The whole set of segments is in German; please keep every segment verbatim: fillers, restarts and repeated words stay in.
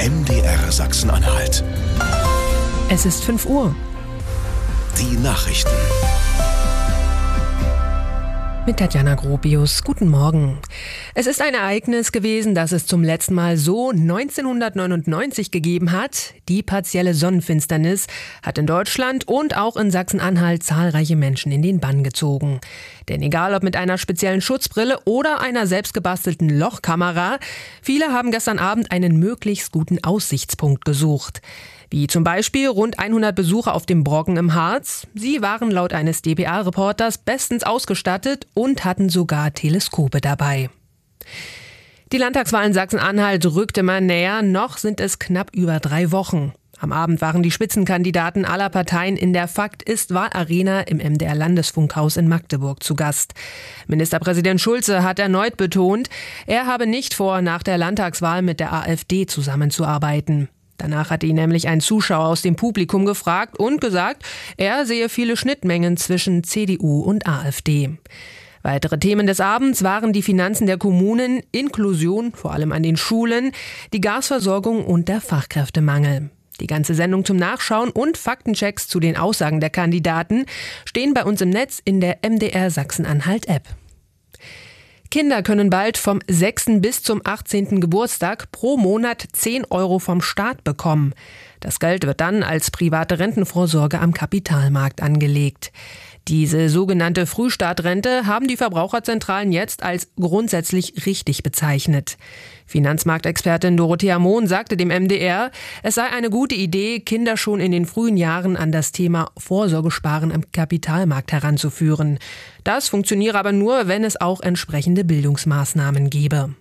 M D R Sachsen-Anhalt. Es ist fünf Uhr. Die Nachrichten. Mit Tatjana Gropius. Guten Morgen. Es ist ein Ereignis gewesen, das es zum letzten Mal so neunzehnhundertneunundneunzig gegeben hat. Die partielle Sonnenfinsternis hat in Deutschland und auch in Sachsen-Anhalt zahlreiche Menschen in den Bann gezogen. Denn egal ob mit einer speziellen Schutzbrille oder einer selbstgebastelten Lochkamera, viele haben gestern Abend einen möglichst guten Aussichtspunkt gesucht. Wie zum Beispiel rund hundert Besucher auf dem Brocken im Harz. Sie waren laut eines D P A-Reporters bestens ausgestattet und hatten sogar Teleskope dabei. Die Landtagswahl in Sachsen-Anhalt rückt immer näher, noch sind es knapp über drei Wochen. Am Abend waren die Spitzenkandidaten aller Parteien in der Fakt-Ist-Wahl-Arena im M D R-Landesfunkhaus in Magdeburg zu Gast. Ministerpräsident Schulze hat erneut betont, er habe nicht vor, nach der Landtagswahl mit der AfD zusammenzuarbeiten. Danach hat ihn nämlich ein Zuschauer aus dem Publikum gefragt und gesagt, er sehe viele Schnittmengen zwischen C D U und AfD. Weitere Themen des Abends waren die Finanzen der Kommunen, Inklusion, vor allem an den Schulen, die Gasversorgung und der Fachkräftemangel. Die ganze Sendung zum Nachschauen und Faktenchecks zu den Aussagen der Kandidaten stehen bei uns im Netz in der M D R Sachsen-Anhalt-App. Kinder können bald vom sechsten bis zum achtzehnten Geburtstag pro Monat zehn Euro vom Staat bekommen. Das Geld wird dann als private Rentenvorsorge am Kapitalmarkt angelegt. Diese sogenannte Frühstartrente haben die Verbraucherzentralen jetzt als grundsätzlich richtig bezeichnet. Finanzmarktexpertin Dorothea Mohn sagte dem M D R, es sei eine gute Idee, Kinder schon in den frühen Jahren an das Thema Vorsorgesparen am Kapitalmarkt heranzuführen. Das funktioniere aber nur, wenn es auch entsprechende Bildungsmaßnahmen gebe.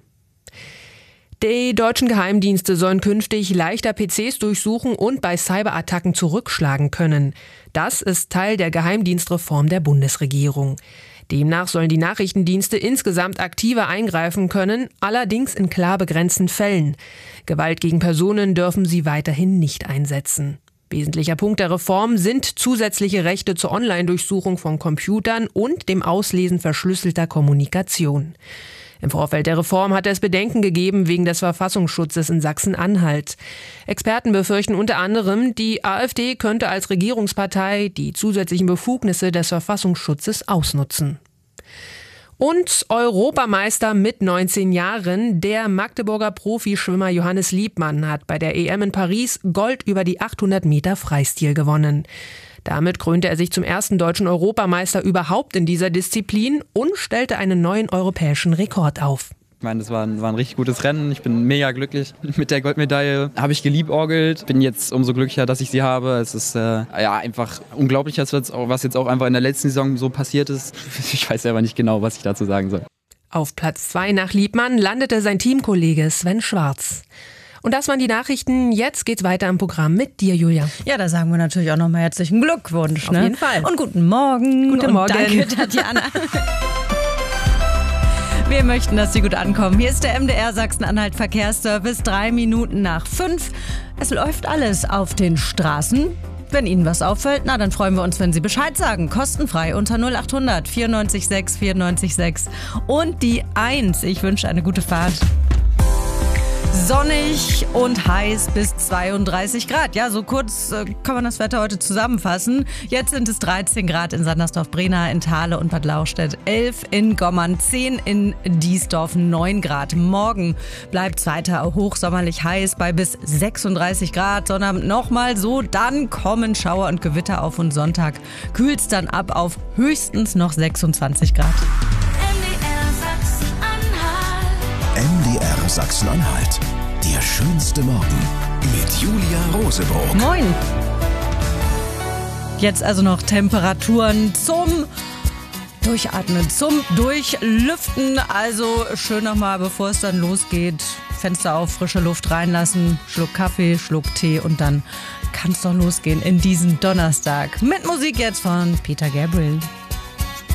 Die deutschen Geheimdienste sollen künftig leichter P Cs durchsuchen und bei Cyberattacken zurückschlagen können. Das ist Teil der Geheimdienstreform der Bundesregierung. Demnach sollen die Nachrichtendienste insgesamt aktiver eingreifen können, allerdings in klar begrenzten Fällen. Gewalt gegen Personen dürfen sie weiterhin nicht einsetzen. Wesentlicher Punkt der Reform sind zusätzliche Rechte zur Online-Durchsuchung von Computern und dem Auslesen verschlüsselter Kommunikation. Im Vorfeld der Reform hat es Bedenken gegeben wegen des Verfassungsschutzes in Sachsen-Anhalt. Experten befürchten unter anderem, die AfD könnte als Regierungspartei die zusätzlichen Befugnisse des Verfassungsschutzes ausnutzen. Und Europameister mit neunzehn Jahren, der Magdeburger Profischwimmer Johannes Liebmann hat bei der E M in Paris Gold über die achthundert Meter Freistil gewonnen. Damit krönte er sich zum ersten deutschen Europameister überhaupt in dieser Disziplin und stellte einen neuen europäischen Rekord auf. Ich meine, das war ein, war ein richtig gutes Rennen. Ich bin mega glücklich mit der Goldmedaille. Habe ich geliebäugelt. Bin jetzt umso glücklicher, dass ich sie habe. Es ist äh, ja einfach unglaublich, was jetzt auch einfach in der letzten Saison so passiert ist. Ich weiß selber nicht genau, was ich dazu sagen soll. Auf Platz zwei nach Liebmann landete sein Teamkollege Sven Schwarz. Und das waren die Nachrichten. Jetzt geht's weiter im Programm mit dir, Julia. Ja, da sagen wir natürlich auch nochmal herzlichen Glückwunsch. Auf ne? jeden Fall. Und guten Morgen. Guten und Morgen. Danke, Tatjana. Wir möchten, dass Sie gut ankommen. Hier ist der M D R Sachsen-Anhalt Verkehrsservice. Drei Minuten nach fünf. Es läuft alles auf den Straßen. Wenn Ihnen was auffällt, na, dann freuen wir uns, wenn Sie Bescheid sagen. Kostenfrei unter null acht hundert vierundneunzig sechs vierundneunzig sechs. Und die eins. Ich wünsche eine gute Fahrt. Sonnig und heiß bis zweiunddreißig Grad. Ja, so kurz äh, kann man das Wetter heute zusammenfassen. Jetzt sind es dreizehn Grad in Sandersdorf-Brena, in Thale und Bad Lauchstädt, elf in Gommern, zehn in Diesdorf, neun Grad. Morgen bleibt es weiter hochsommerlich heiß bei bis sechsunddreißig Grad. Sonnabend nochmal so, dann kommen Schauer und Gewitter auf und Sonntag kühlt es dann ab auf höchstens noch sechsundzwanzig Grad. M D R Sachsen-Anhalt. Der schönste Morgen mit Julia Rosebroock. Moin. Jetzt also noch Temperaturen zum Durchatmen, zum Durchlüften. Also schön nochmal, bevor es dann losgeht, Fenster auf, frische Luft reinlassen, Schluck Kaffee, Schluck Tee und dann kann es doch losgehen in diesen Donnerstag. Mit Musik jetzt von Peter Gabriel.